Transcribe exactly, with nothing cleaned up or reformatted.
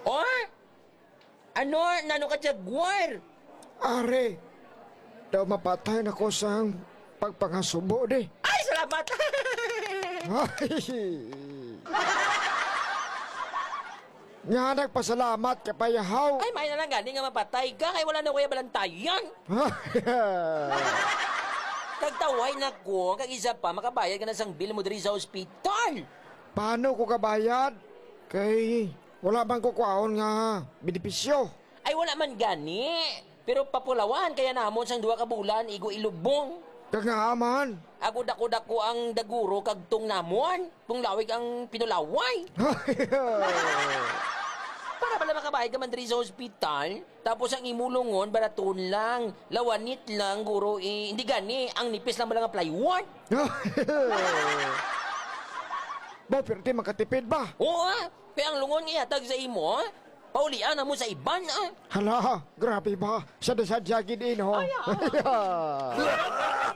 Oh? Ano? Nano ka jaguar? Are, daw mapatay na ko sa pagpangasubo di. Ay, salamat! Ay. Nga nagpasalamat ka pa yahaw. Ay, may na lang gani nga mapatay ka, kay wala na kuya balantayan. Kagtaway na ko, kag isa pa, makabayad ka na sang bill mo diri sa ospital. Paano ko kabayad? Kay wala bang kukuhaon nga benepisyo. Ay, wala man gani. Pero papulawan, kaya namon sang duwa ka bulan, igo ilubong. Kagaaman. Ako dako-dako ang daguro kag tung namon, kung lawig ang pinulaway. Para pala makabayad ka man diri sa ospital, tapos ang imulungon, baraton lang, lawanit lang, guro, eh, hindi gani, ang nipis lang mga plywood. Ba, pero di makatipid ba? Oo ah, kaya ang lungon ihatag sa imo, ah. Paulian na mo sa iban, ah. Hala, grabe ba? Sadya-sadya gid ino. Ay, ah.